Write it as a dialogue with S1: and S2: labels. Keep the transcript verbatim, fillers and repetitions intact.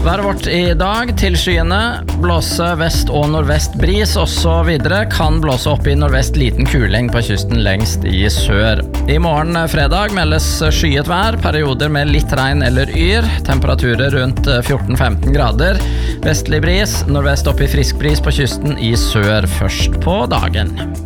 S1: Været vårt i dag til skyene, blåse vest og nordvest bris og så videre, kan blåse opp i nordvest liten kuling på kysten lengst i sør. I morgen fredag meldes skyet vær, perioder med litt regn eller yr, temperaturer rundt fjorten til femten grader, vestlig bris, nordvest opp i frisk bris på kysten i sør først på dagen.